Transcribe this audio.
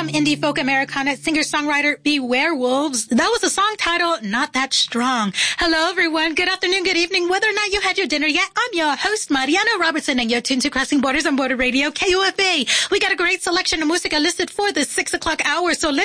from indie folk Americana singer-songwriter The Werewolves. That was a song titled Not That Strong. Hello, everyone. Good afternoon, good evening. Whether or not you had your dinner yet, I'm your host, Mariana Robertson, and you're tuned to Crossing Borders on Border Radio, KUFA. We got a great selection of music listed for this 6 o'clock hour, so let's